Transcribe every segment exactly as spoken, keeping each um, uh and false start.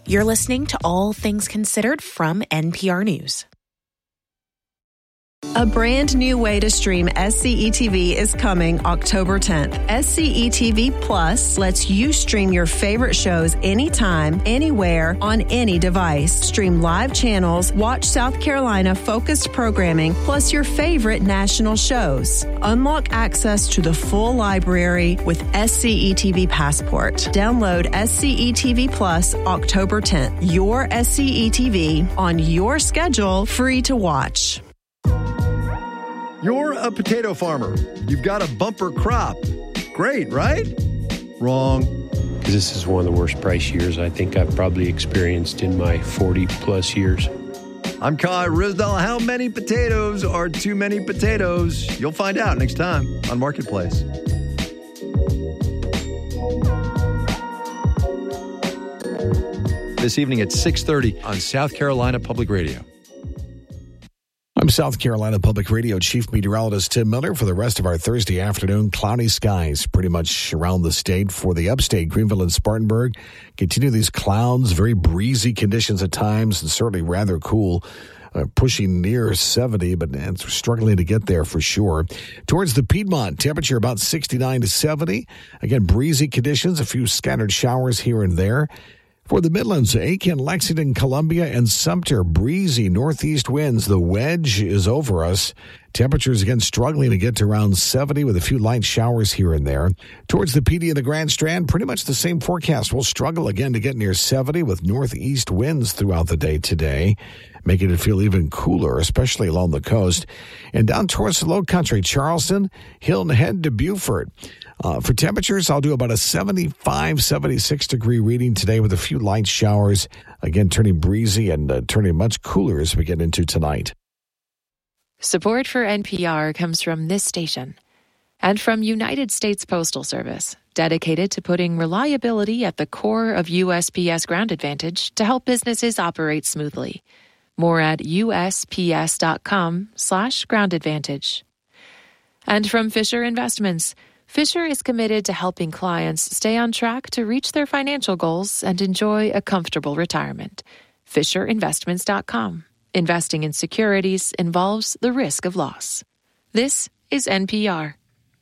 You're listening to All Things Considered from N P R News. A brand new way to stream S C E T V is coming October tenth. S C E T V Plus lets you stream your favorite shows anytime, anywhere, on any device. Stream live channels, watch South Carolina focused programming, plus your favorite national shows. Unlock access to the full library with S C E T V Passport. Download S C E T V Plus October tenth. Your S C E T V on your schedule, free to watch. You're a potato farmer. You've got a bumper crop. Great, right? Wrong. This is one of the worst price years I think I've probably experienced in my forty plus years. I'm Kai Risdell. How many potatoes are too many potatoes? You'll find out next time on Marketplace. This evening at six thirty on South Carolina Public Radio. I'm South Carolina Public Radio Chief Meteorologist Tim Miller. For the rest of our Thursday afternoon, cloudy skies pretty much around the state. For the upstate, Greenville and Spartanburg, continue these clouds, very breezy conditions at times, and certainly rather cool, uh, pushing near seventy, but uh, struggling to get there for sure. Towards the Piedmont, temperature about sixty-nine to seventy. Again, breezy conditions, a few scattered showers here and there. For the Midlands, Aiken, Lexington, Columbia, and Sumter, breezy northeast winds. The wedge is over us. Temperatures, again, struggling to get to around seventy with a few light showers here and there. Towards the P D and the Grand Strand, pretty much the same forecast. We'll struggle again to get near seventy with northeast winds throughout the day today, making it feel even cooler, especially along the coast. And down towards the low country, Charleston, Hilton Head to Beaufort. Uh, for temperatures, I'll do about a seventy-five, seventy-six degree reading today with a few light showers. Again, turning breezy and uh, turning much cooler as we get into tonight. Support for N P R comes from this station and from United States Postal Service, dedicated to putting reliability at the core of U S P S Ground Advantage to help businesses operate smoothly. More at usps.com slash ground advantage. And from Fisher Investments, Fisher is committed to helping clients stay on track to reach their financial goals and enjoy a comfortable retirement. fisher investments dot com. Investing in securities involves the risk of loss. This is N P R.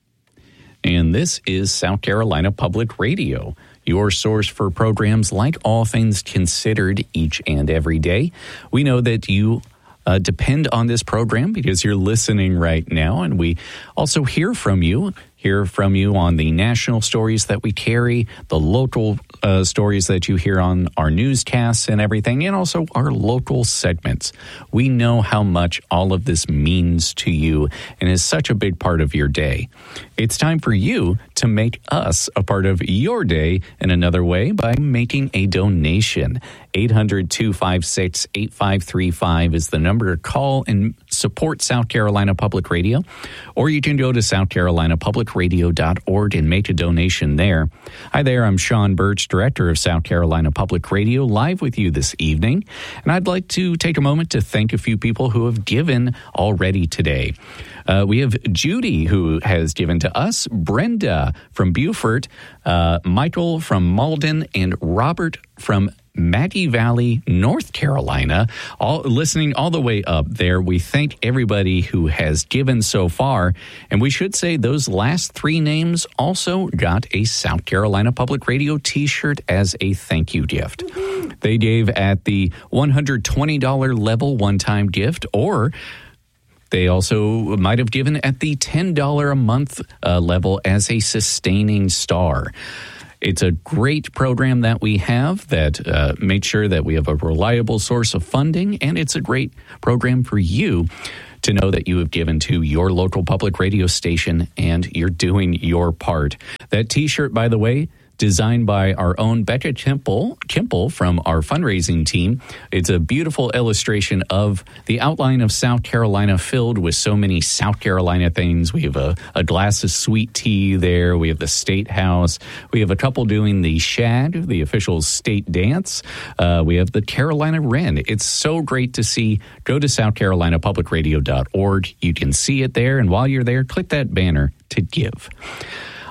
And this is South Carolina Public Radio, your source for programs like All Things Considered each and every day. We know that you uh, depend on this program because you're listening right now, and we also hear from you. Hear from you on the national stories that we carry, the local uh, stories that you hear on our newscasts and everything, and also our local segments. We know how much all of this means to you and is such a big part of your day. It's time for you to make us a part of your day in another way by making a donation. eight hundred, two five six, eight five three five is the number to call and support South Carolina Public Radio. Or you can go to south carolina public radio dot org and make a donation there. Hi there, I'm Sean Birch, Director of South Carolina Public Radio, live with you this evening. And I'd like to take a moment to thank a few people who have given already today. Uh, we have Judy, who has given to us, Brenda from Beaufort, uh, Michael from Malden, and Robert from Maggie Valley, North Carolina, all listening all the way up there. We thank everybody who has given so far. And we should say those last three names also got a South Carolina Public Radio t-shirt as a thank you gift. Mm-hmm. They gave at the one hundred twenty dollars level one-time gift, or they also might have given at the ten dollars a month uh, level as a sustaining star. It's a great program that we have that uh, makes sure that we have a reliable source of funding, and it's a great program for you to know that you have given to your local public radio station and you're doing your part. That t-shirt, by the way, designed by our own Becca Kimple, Kimple from our fundraising team. It's a beautiful illustration of the outline of South Carolina filled with so many South Carolina things. We have a, a glass of sweet tea there. We have the State House. We have a couple doing the shag, the official state dance. Uh, we have the Carolina Wren. It's so great to see. Go to south carolina public radio dot org. You can see it there. And while you're there, click that banner to give.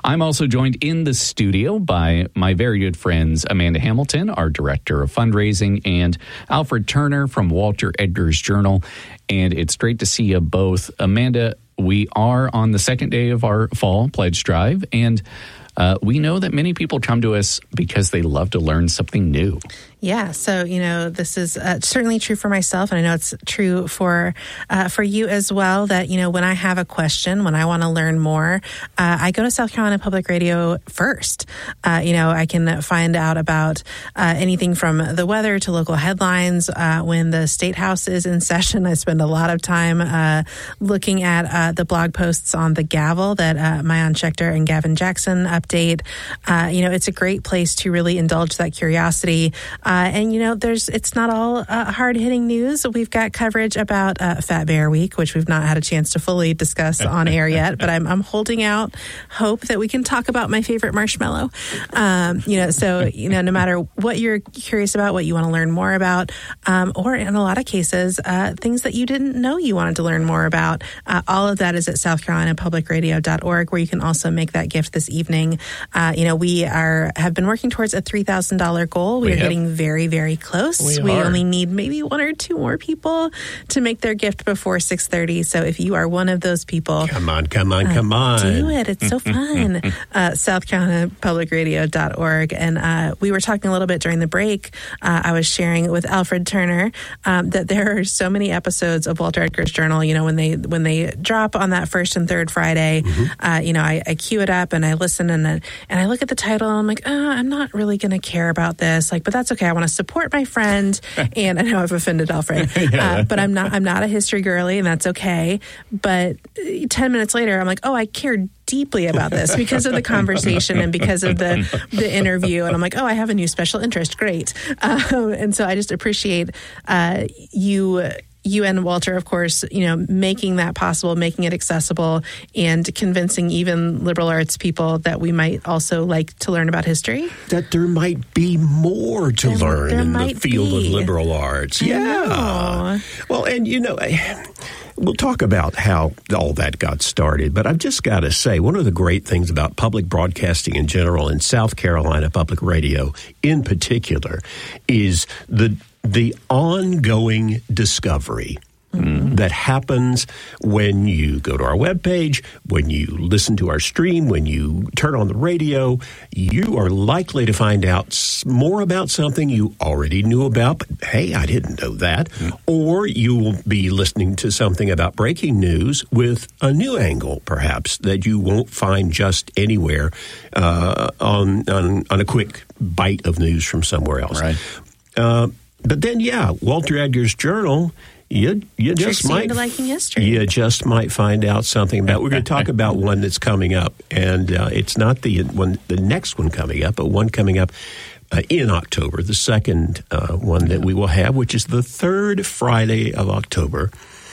I'm also joined in the studio by my very good friends Amanda Hamilton, our Director of Fundraising, and Alfred Turner from Walter Edgar's Journal. And it's great to see you both. Amanda, we are on the second day of our fall pledge drive, and uh, we know that many people come to us because they love to learn something new. Yeah, so, you know, this is uh, certainly true for myself, and I know it's true for uh, for you as well, that, you know, when I have a question, when I want to learn more, uh, I go to South Carolina Public Radio first. Uh, you know, I can find out about uh, anything from the weather to local headlines. Uh, when the State House is in session, I spend a lot of time uh, looking at uh, the blog posts on the Gavel that uh, Maayan Schechter and Gavin Jackson update. Uh, you know, it's a great place to really indulge that curiosity. Uh, and, you know, there's it's not all uh, hard-hitting news. We've got coverage about uh, Fat Bear Week, which we've not had a chance to fully discuss on air yet. But I'm, I'm holding out hope that we can talk about my favorite marshmallow. Um, you know, so, you know, no matter what you're curious about, what you want to learn more about, um, or in a lot of cases, uh, things that you didn't know you wanted to learn more about, uh, all of that is at south carolina public radio dot org, where you can also make that gift this evening. Uh, you know, we are have been working towards a three thousand dollars goal. We, we are have. getting very, very close. We, we only need maybe one or two more people to make their gift before six thirty. So if you are one of those people, come on, come on, uh, come on. Do it. It's so fun. uh, south carolina public radio dot org. And uh, we were talking a little bit during the break. Uh, I was sharing with Alfred Turner um, that there are so many episodes of Walter Edgar's Journal. You know, when they when they drop on that first and third Friday, mm-hmm. uh, you know, I, I queue it up and I listen and then, and I look at the title and I'm like, oh, I'm not really going to care about this. Like, but that's okay. I want to support my friend, and I know I've offended Alfred, yeah. uh, but I'm not. I'm not a history girly, and that's okay. But ten minutes later, I'm like, oh, I care deeply about this because of the conversation and because of the the interview, and I'm like, oh, I have a new special interest. Great, um, and so I just appreciate uh, you. You and Walter, of course, you know, making that possible, making it accessible, and convincing even liberal arts people that we might also like to learn about history. That there might be more to there, learn there in the field be. of liberal arts. I Yeah. know. Well, and, you know, we'll talk about how all that got started, but I've just got to say, one of the great things about public broadcasting in general and South Carolina Public Radio in particular is the the ongoing discovery mm-hmm. that happens when you go to our webpage, when you listen to our stream, when you turn on the radio. You are likely to find out more about something you already knew about, but hey, I didn't know that. Mm-hmm. Or you will be listening to something about breaking news with a new angle, perhaps, that you won't find just anywhere uh, on, on on a quick bite of news from somewhere else. Right. Uh, But then, yeah, Walter Edgar's Journal, you you just Tricks you might into liking history. You just might find out something about. We're going to talk about one that's coming up, and uh, it's not the one, the next one coming up, but one coming up uh, in October, the second uh, one that we will have, which is the third Friday of October.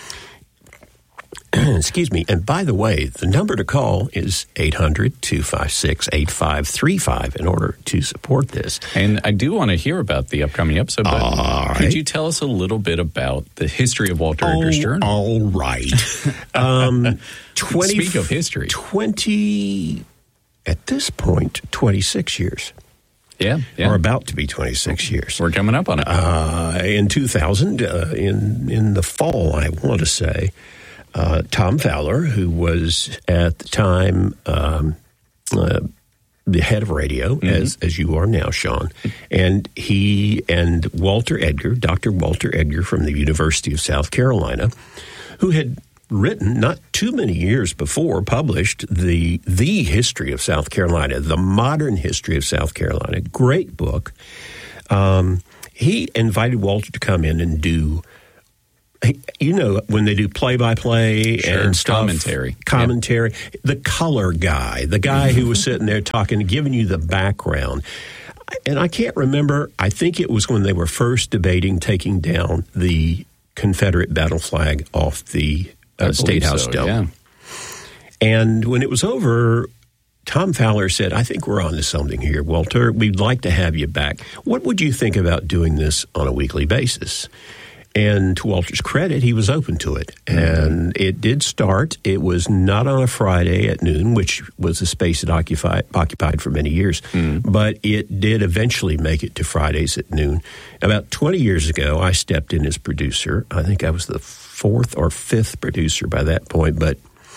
Excuse me. And by the way, the number to call is eight hundred, two five six, eight five three five in order to support this. And I do want to hear about the upcoming episode, but all could right. you tell us a little bit about the history of Walter Oh, Edgar's Journal? all right. um, twenty, Speak of history. twenty, at this point, twenty-six years. Yeah, yeah. Or about to be twenty-six years. We're coming up on it. Uh, in two thousand, uh, in, in the fall, I want to say, Uh, Tom Fowler, who was at the time um, uh, the head of radio, mm-hmm. as as you are now, Sean, and he and Walter Edgar, Doctor Walter Edgar from the University of South Carolina, who had written not too many years before, published the the history of South Carolina, the modern history of South Carolina, great book. Um, he invited Walter to come in and do. You know, when they do play-by-play sure. and stuff. Commentary. Commentary. Yep. The color guy, the guy who was sitting there talking, giving you the background. And I can't remember, I think it was when they were first debating taking down the Confederate battle flag off the uh, State House so, dome. Yeah. And when it was over, Tom Fowler said, I think we're on to something here, Walter. We'd like to have you back. What would you think about doing this on a weekly basis? And to Walter's credit, he was open to it. And it did start. It was not on a Friday at noon, which was a space it occupied, occupied for many years. Mm. But it did eventually make it to Fridays at noon. About twenty years ago, I stepped in as producer. I think I was the fourth or fifth producer by that point, but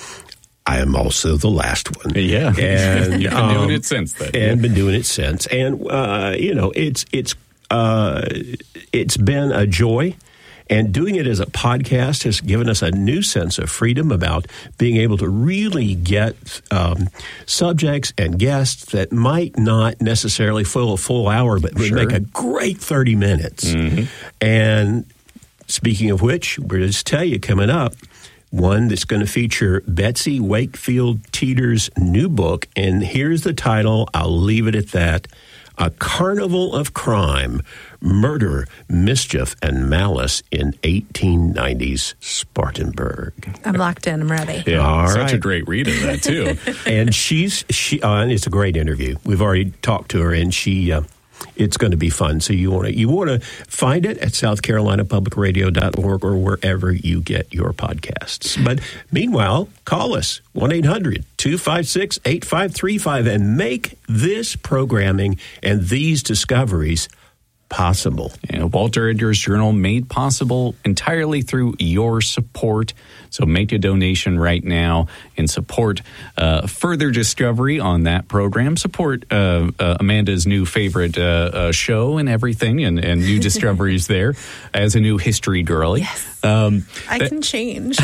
I am also the last one. Yeah. And you've been um, doing it since then. And been doing it since. And, uh, you know, it's, it's, uh, it's been a joy. And doing it as a podcast has given us a new sense of freedom about being able to really get um, subjects and guests that might not necessarily fill a full hour, but would sure. make a great thirty minutes. Mm-hmm. And speaking of which, we're going to tell you coming up, one that's going to feature Betsy Wakefield Teeter's new book. And here's the title. I'll leave it at that. A Carnival of Crime, Murder, Mischief, and Malice in eighteen nineties Spartanburg. I'm locked in. I'm ready. Yeah, All such right. a great read of that, too. And she's, she, uh, and it's a great interview. We've already talked to her, and she, uh, it's going to be fun. So you want to you want to find it at south carolina public radio dot org or wherever you get your podcasts. But meanwhile, call us, one eight hundred two five six eight five three five, and make this programming and these discoveries possible. And Walter Edgar's Journal made possible entirely through your support. So make a donation right now and support uh, further discovery on that program. Support uh, uh, Amanda's new favorite uh, uh, show and everything, and, and new discoveries there as a new history girly. Yes. Um, I that, can change.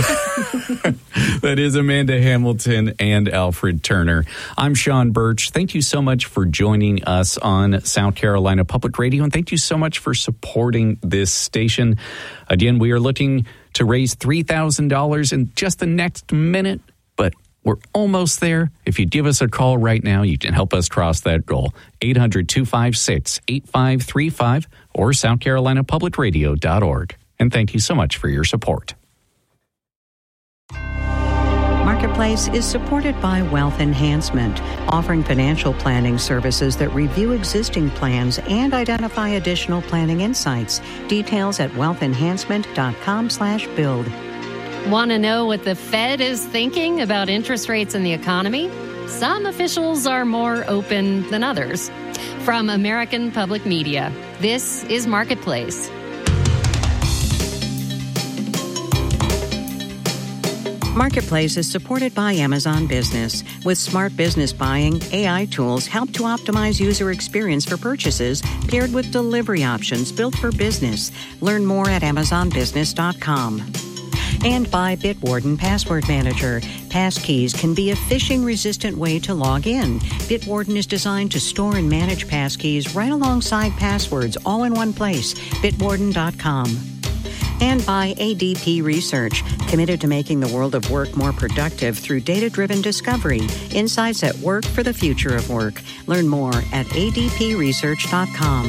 That is Amanda Hamilton and Alfred Turner. I'm Sean Birch. Thank you so much for joining us on South Carolina Public Radio, and thank you so much for supporting this station. Again, we are looking to raise three thousand dollars in just the next minute, but we're almost there. If you give us a call right now, you can help us cross that goal. eight hundred two five six eight five three five or south carolina public radio dot org. And thank you so much for your support. Marketplace is supported by Wealth Enhancement, offering financial planning services that review existing plans and identify additional planning insights. Details at wealth enhancement dot com slash build. Want to know what the Fed is thinking about interest rates and the economy? Some officials are more open than others. From American Public Media, this is Marketplace. Marketplace is supported by Amazon Business. With smart business buying, A I tools help to optimize user experience for purchases, paired with delivery options built for business. Learn more at amazon business dot com. And by Bitwarden Password Manager. Passkeys can be a phishing-resistant way to log in. Bitwarden is designed to store and manage passkeys right alongside passwords, all in one place. bitwarden dot com. And by A D P Research, committed to making the world of work more productive through data-driven discovery. Insights at work for the future of work. Learn more at a d p research dot com.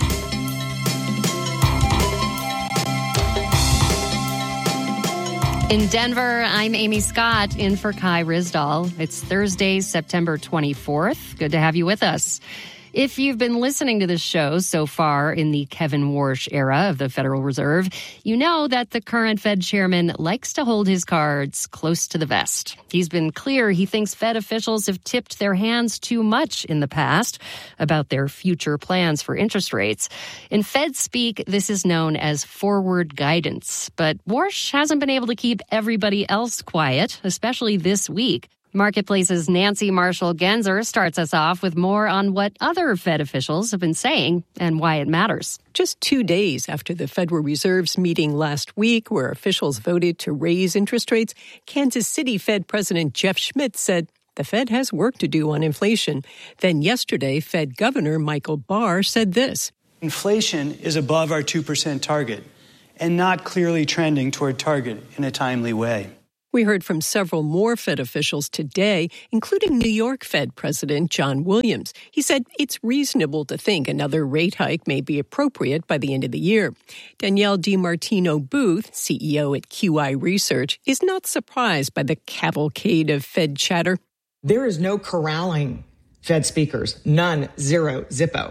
In Denver, I'm Amy Scott, in for Kai Rizdal. It's Thursday, September twenty-fourth. Good to have you with us. If you've been listening to this show so far in the Kevin Warsh era of the Federal Reserve, you know that the current Fed chairman likes to hold his cards close to the vest. He's been clear he thinks Fed officials have tipped their hands too much in the past about their future plans for interest rates. In Fed speak, this is known as forward guidance. But Warsh hasn't been able to keep everybody else quiet, especially this week. Marketplace's Nancy Marshall-Genzer starts us off with more on what other Fed officials have been saying and why it matters. Just two days after the Federal Reserve's meeting last week, where officials voted to raise interest rates, Kansas City Fed President Jeff Schmidt said the Fed has work to do on inflation. Then yesterday, Fed Governor Michael Barr said this. Inflation is above our two percent target and not clearly trending toward target in a timely way. We heard from several more Fed officials today, including New York Fed President John Williams. He said it's reasonable to think another rate hike may be appropriate by the end of the year. Danielle DiMartino Booth, C E O at Q I Research, is not surprised by the cavalcade of Fed chatter. There is no corralling Fed speakers. None. Zero. Zippo.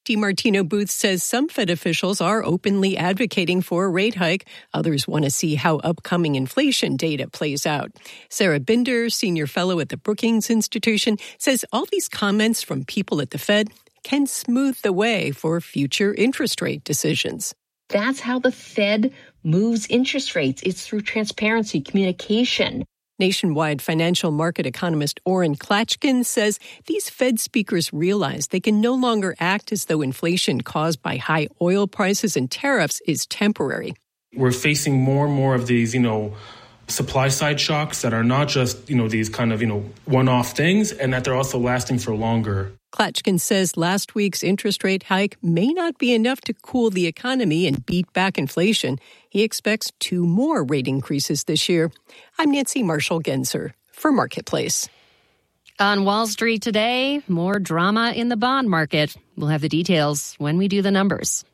DiMartino Booth says some Fed officials are openly advocating for a rate hike. Others want to see how upcoming inflation data plays out. Sarah Binder, senior fellow at the Brookings Institution, says all these comments from people at the Fed can smooth the way for future interest rate decisions. That's how the Fed moves interest rates. It's through transparency, communication. Nationwide financial market economist Orrin Klatchkin says these Fed speakers realize they can no longer act as though inflation caused by high oil prices and tariffs is temporary. We're facing more and more of these, you know, supply side shocks that are not just, you know, these kind of, you know, one-off things, and that they're also lasting for longer. Klatchkin says last week's interest rate hike may not be enough to cool the economy and beat back inflation. He expects two more rate increases this year. I'm Nancy Marshall-Genzer for Marketplace. On Wall Street today, more drama in the bond market. We'll have the details when we do the numbers.